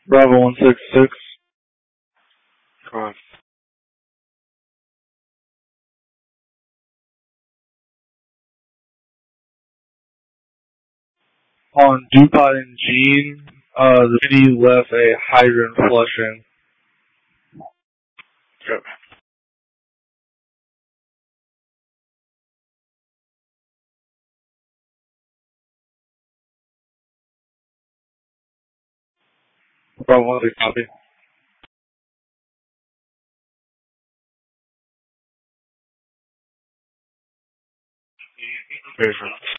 Bravo 166. Go on. On DuPont and Jean, the city left a hydrant flushing. Yep. Bravo 166, copy. Beautiful.